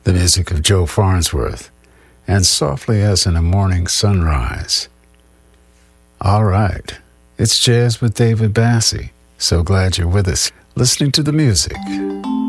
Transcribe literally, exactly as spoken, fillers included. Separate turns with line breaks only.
the music of Joe Farnsworth, and Softly as in a Morning Sunrise. All right, it's Jazz with David Bassie. So glad you're with us, listening to the music